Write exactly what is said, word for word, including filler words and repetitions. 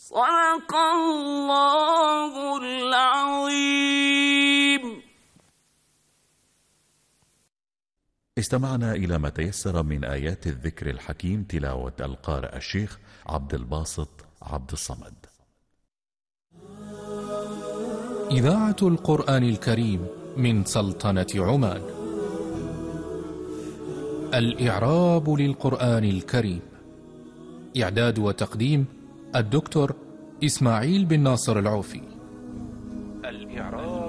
صدق الله العظيم. استمعنا إلى ما تيسر من آيات الذكر الحكيم، تلاوة القارئ الشيخ عبد الباسط عبد الصمد. إذاعة القرآن الكريم من سلطنة عمان. الإعراب للقرآن الكريم، إعداد وتقديم الدكتور إسماعيل بن ناصر العوفي. الإعراب